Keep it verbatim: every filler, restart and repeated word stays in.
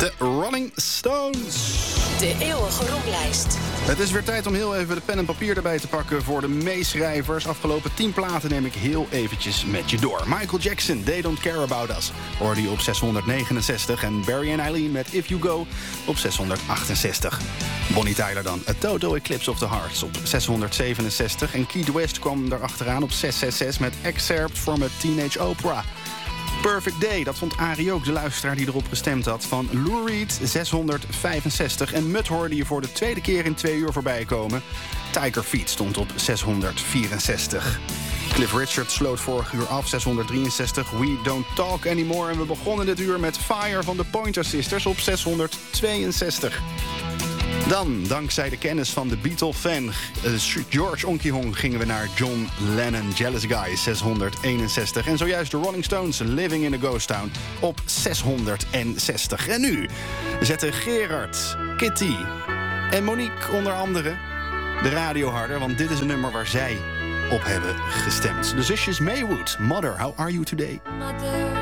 De Rolling Stones. De eeuwige rollijst. Het is weer tijd om heel even de pen en papier erbij te pakken voor de meeschrijvers. Afgelopen tien platen neem ik heel eventjes met je door. Michael Jackson, They Don't Care About Us, hoorde je op zeshonderdnegenenzestig. En Barry and Eileen met If You Go op zeshonderdachtenzestig. Bonnie Tyler dan, A Total Eclipse of the Hearts op zeshonderdzevenenzestig. En Keith West kwam daarachteraan op zeshonderdzesenzestig met Excerpt from a Teenage Opera. Perfect Day, dat vond Arie ook, de luisteraar die erop gestemd had, van Lou Reed, zeshonderdvijfenzestig. En Mud hoorde je voor de tweede keer in twee uur voorbij komen. Tiger Feet stond op zeshonderdvierenzestig. Cliff Richard sloot vorig uur af, zeshonderddrieënzestig. We Don't Talk Anymore. En we begonnen dit uur met Fire van de Pointer Sisters op zeshonderdtweeënzestig. Dan, dankzij de kennis van de Beatle-fan uh, George Onkihong, gingen we naar John Lennon, Jealous Guy, zeshonderdeenenzestig. En zojuist de Rolling Stones, Living in a Ghost Town, op zeshonderdzestig. En nu zetten Gerard, Kitty en Monique onder andere de radio harder, want dit is een nummer waar zij op hebben gestemd. De zusjes Maywood, Mother, How Are You Today? Mother.